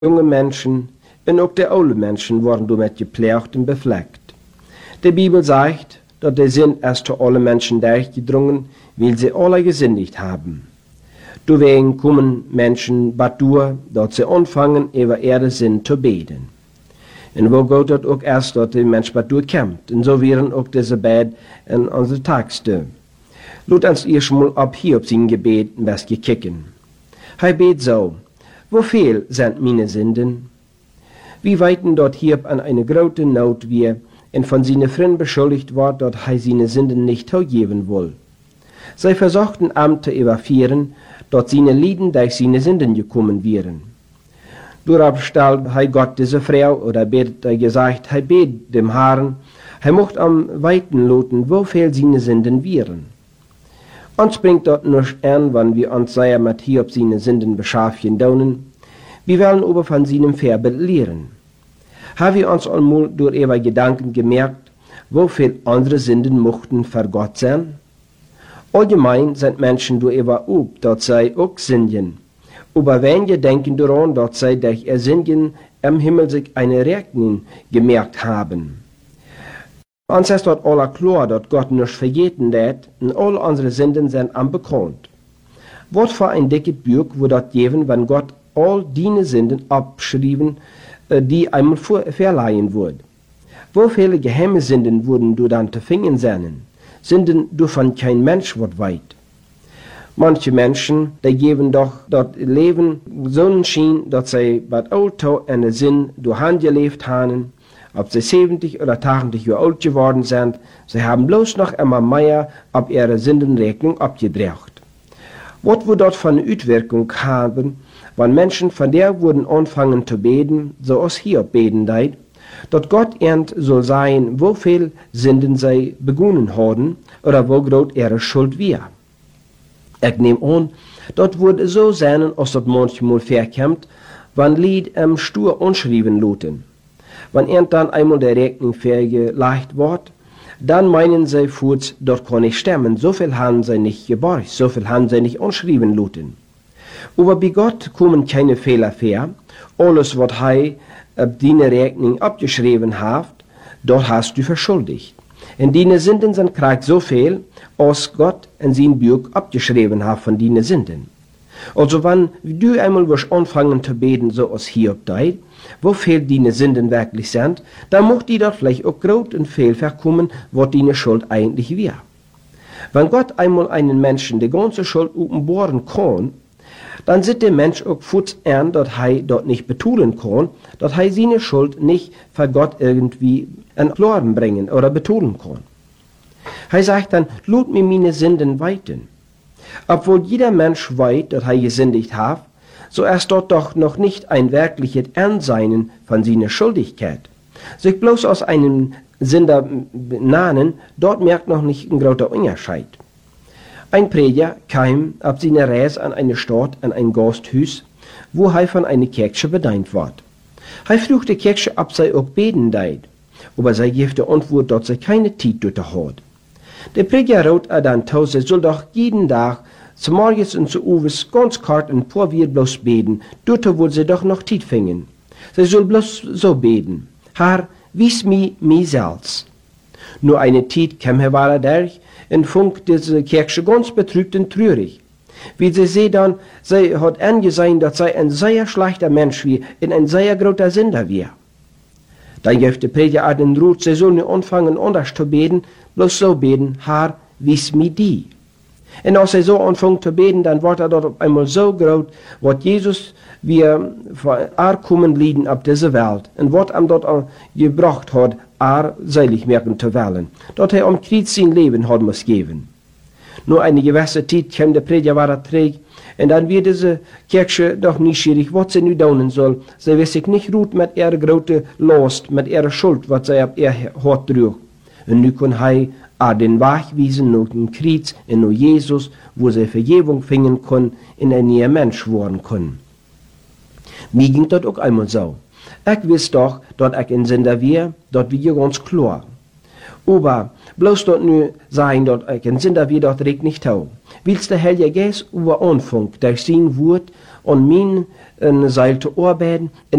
junge Menschen und auch die oude Menschen worden damit geprägt und befleckt. Die Bibel sagt, dass der Sinn erst zu alle Menschen durchgedrungen, weil sie alle gesündigt haben. Deswegen kommen Menschen badur, dass sie anfangen, über ihre Sinn zu beten. Und wo geht das auch erst, dass der Mensch badur kämpft. Und so wären auch diese Bett in unsere Tagste. Lut uns erst mal ab hier auf sein Gebet was gekicken. Er bet so: Wo viel sind meine Sünden? Wie weiten dort hier an eine große Not wir und von seinen Freunden beschuldigt wird, dass er seine Sünden nicht vergeben will. Sie versuchten Amt zu überführen, dass seine Lieden durch seine Sünden gekommen wären. Darauf stellt Gott diese Frau, oder betet gesagt, bet dem Herrn, mocht am Weiten loten, wo viel seine Sünden wären. Uns bringt dort nur an, wenn wir uns sehr mit hier auf seine Sünden beschaffen daunen. Wir wollen aber von seinem Vorbild lehren. Haben wir uns einmal durch ihre Gedanken gemerkt, wo viel andere Sünden mochten für Gott sein? Allgemein sind Menschen durch ihre Ob, dass sie auch sündigen. Aber wenige denken daran, dass sie durch ihr Sündigen im Himmel sich eine Rechnung gemerkt haben. Uns ist dort alle klar, dass Gott nicht vergeten wird, und all unsere Sünden sind unbekannt. Was für ein dickes Buch würde das geben, wenn Gott all deine Sünden abschrieben, die einmal verleihen wurde? Wo viele geheime Sünden wurden du dann zu finden sein? Sünden, wovon kein Mensch wird weit. Manche Menschen, die geben doch das Leben so einen Schein, dass sie bei Alter in der Sinn durch Hand gelebt haben. Ob sie 70 oder 80 Jahre alt geworden sind, sie haben bloß noch immer mehr auf ihre Sündenrechnung abgedreht. Was wird dort von Auswirkung haben, wenn Menschen von der wurden anfangen zu beten, so als hier beten deit, dass Gott ernt soll sein, wo viel Sünden sie begonnen haben oder wo groß ihre Schuld war. Ich nehme an, dort würde so sein, als das manchmal vorkommt, wenn Lied im Stur unschrieben loten. Wenn dann einmal der Rechnung vergelegt wird, dann meinen sie kurz, dort kann nicht stimmen, so viel haben sie nicht geborgt, so viel haben sie nicht unschrieben loten. Aber bei Gott kommen keine Fehler vor, alles was er auf deine Rechnung abgeschrieben hat, dort hast du verschuldigt. Und deine Sünden sind gerade so viel, als Gott in sein Buch abgeschrieben hat von deinen Sünden. Also wenn du einmal wirst anfangen zu beten, so als hier auf deit, wo viel deine Sünden wirklich sind, dann muss die dort vielleicht auch groß und viel verkommen, was deine Schuld eigentlich wäre. Wenn Gott einmal einen Menschen die ganze Schuld offenbaren kann, dann sieht der Mensch auch kurz an, dass er dort nicht betonen kann, dass er seine Schuld nicht für Gott irgendwie in Klaren bringen oder betonen kann. Er sagt dann, lut mir meine Sünden weiten. Obwohl jeder Mensch weiß, dass er gesündigt hat, so ist dort doch noch nicht ein wirkliches Ernstsein von seiner Schuldigkeit. Sich bloß aus einem Sünder nahen, dort merkt noch nicht ein großer Unterschied. Ein Prediger kam auf seiner Reise an eine Stadt, an ein Gasthus, wo er von einer Kirche bedient wird. Er frug die Kirche, ob sie auch beten deit, aber sie gab die Antwort, dass sie keine Zeit dort hat. Der Prediger rot dann zu, sie soll doch jeden Tag zum Morgens und zu Uwes ganz kort ein paar wir bloß beten, dort wo sie doch noch Zeit fingen. Sie soll bloß so beten: Herr, wies mi selbst. Nur eine Zeit kam Herr Wahler durch und fand diese Kirche ganz betrübt und traurig. Wie sie dann, sie hat angesehen, dass sie ein sehr schlechter Mensch wie und ein sehr großer Sünder war. Dann gab der Prediger den Rat, sie sollen anfangen anders zu beten, bloß so beten: Herr, wies mi die. Und als er so anfängt zu beten, dann wird dort auf einmal so groß, was Jesus wir kommen lieden auf diese Welt und was ihm dort gebracht hat, selig merken zu wollen, dass er am Kreuz sein Leben hat muss geben. Nur eine gewisse Zeit kam der Prediger war träg, und dann wird diese Kirche doch neugierig, was sie nu tun soll. Sie weiß sich nicht gut mit ihrer großen Last, mit ihrer Schuld, was sie auf ihr Hort trug. Und nu kann er den Weg wiesen nach dem Kreuz und nach Jesus, wo sie Vergebung finden können und ein neuer Mensch werden können. Mir ging das auch einmal so. Ich wusste doch, dass ich ein Sünder war, das war ganz klar. Aber bloß dort nur sagen, dass ich ein Sünder war, das regt nicht tau. Wils der Heilige Geist über Anfang durch sein Wort und min seil te arbeiten